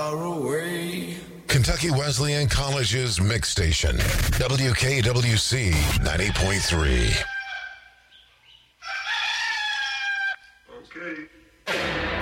Kentucky Wesleyan College's Mix Station, WKWC 90.3. Okay.